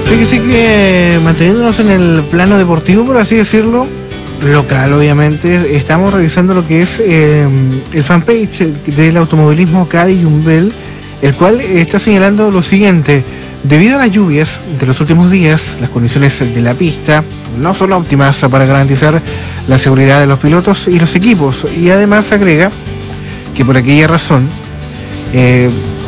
Fíjese que manteniéndonos en el plano deportivo, por así decirlo, local obviamente, estamos revisando lo que es el fanpage del automovilismo Cádiz Yumbel, el cual está señalando lo siguiente: debido a las lluvias de los últimos días, las condiciones de la pista no son óptimas para garantizar la seguridad de los pilotos y los equipos, y además agrega que por aquella razón